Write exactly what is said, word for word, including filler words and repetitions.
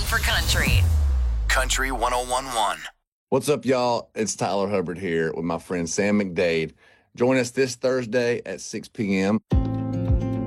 for country. Country one oh one point one. What's up, y'all? It's Tyler Hubbard here with my friend Sam McDade. Join us this Thursday at six p.m.